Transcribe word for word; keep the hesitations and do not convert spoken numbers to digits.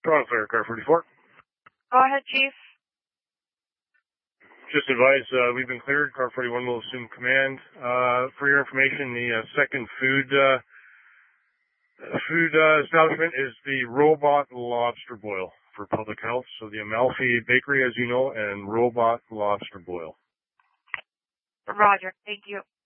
Toronto Fire, car forty-four. Go ahead, Chief. Just advise, uh, we've been cleared. Car forty-one will assume command. Uh, for your information, the uh, second food uh, food uh, establishment is the Robot Lobster Boil for public health. So the Amalfi Bakery, as you know, and Robot Lobster Boil. Roger. Thank you.